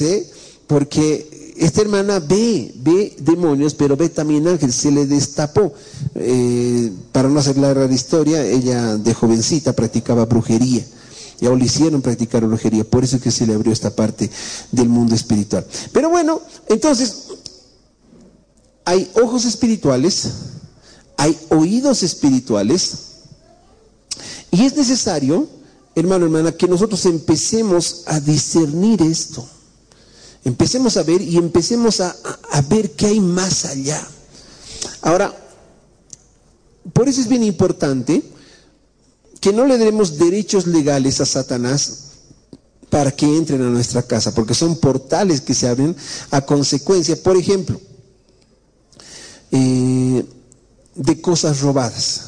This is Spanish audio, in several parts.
fuerza, porque esta hermana ve demonios, pero ve también ángeles. Se le destapó. Para no hacer larga la historia, ella de jovencita practicaba brujería. Y aún le hicieron practicar brujería. Por eso es que se le abrió esta parte del mundo espiritual. Pero bueno, entonces, hay ojos espirituales, hay oídos espirituales, y es necesario, hermano, hermana, que nosotros empecemos a discernir esto. Empecemos a ver y empecemos a ver qué hay más allá. Ahora, por eso es bien importante que no le demos derechos legales a Satanás para que entren a nuestra casa, porque son portales que se abren a consecuencia, por ejemplo, de cosas robadas.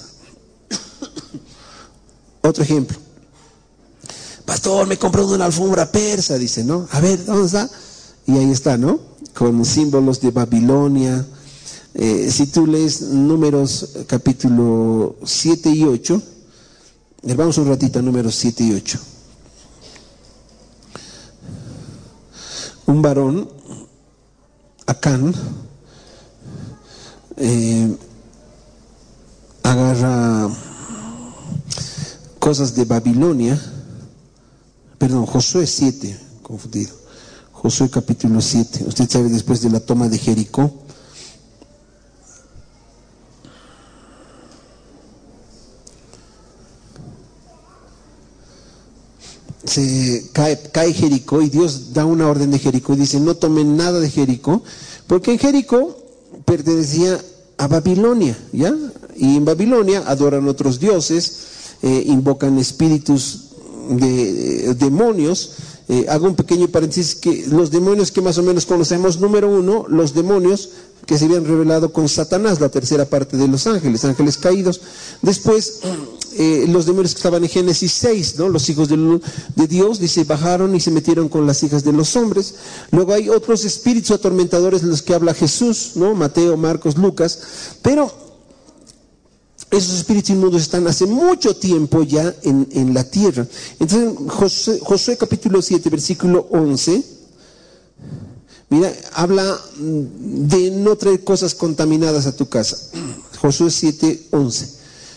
Otro ejemplo: pastor, me compró una alfombra persa, dice, ¿no? A ver, ¿dónde está? Y ahí está, ¿no? Con símbolos de Babilonia. Si tú lees Números capítulo 7 y 8, vamos un ratito a Números 7 y 8. Un varón, Acán, agarra cosas de Babilonia. Perdón, Josué 7, confundido. Josué capítulo 7. Usted sabe, después de la toma de Jericó, se cae Jericó, y Dios da una orden de Jericó y dice: no tomen nada de Jericó, porque en Jericó pertenecía a Babilonia, ¿ya? Y en Babilonia adoran otros dioses, invocan espíritus de demonios. Hago un pequeño paréntesis, que los demonios que más o menos conocemos: número uno, los demonios que se habían revelado con Satanás, la tercera parte de los ángeles caídos. Después, los demonios que estaban en Génesis 6, ¿no? Los hijos de Dios, dice, bajaron y se metieron con las hijas de los hombres. Luego hay otros espíritus atormentadores de los que habla Jesús, ¿no? Mateo, Marcos, Lucas. Pero esos espíritus inmundos están hace mucho tiempo ya en la tierra. Entonces, Josué capítulo 7, versículo 11, mira, habla de no traer cosas contaminadas a tu casa. Josué 7, 11.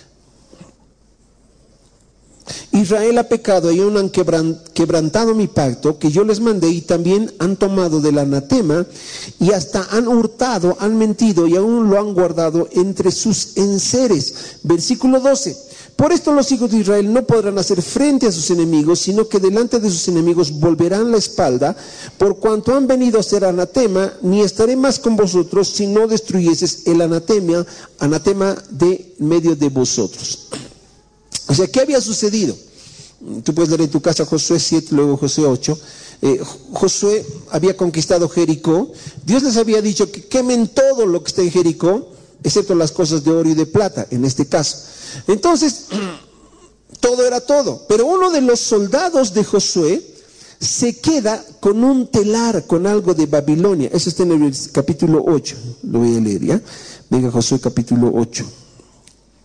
Israel ha pecado y aún han quebrantado mi pacto que yo les mandé, y también han tomado del anatema, y hasta han hurtado, han mentido, y aún lo han guardado entre sus enseres. Versículo 12. Por esto los hijos de Israel no podrán hacer frente a sus enemigos, sino que delante de sus enemigos volverán la espalda, por cuanto han venido a ser anatema. Ni estaré más con vosotros si no destruyeses el anatema de medio de vosotros. O sea, ¿qué había sucedido? Tú puedes leer en tu casa Josué 7, luego Josué 8. Josué había conquistado Jericó. Dios les había dicho que quemen todo lo que está en Jericó, excepto las cosas de oro y de plata, en este caso. Entonces, todo era todo. Pero uno de los soldados de Josué se queda con un telar, con algo de Babilonia. Eso está en el capítulo 8. Lo voy a leer, ¿ya? Venga, Josué capítulo 8.